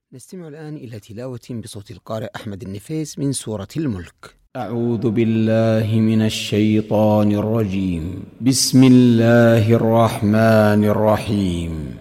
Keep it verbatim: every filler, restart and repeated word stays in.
نستمع الآن إلى تلاوة بصوت القارئ أحمد النفيس من سورة الملك. أعوذ بالله من الشيطان الرجيم. بسم الله الرحمن الرحيم.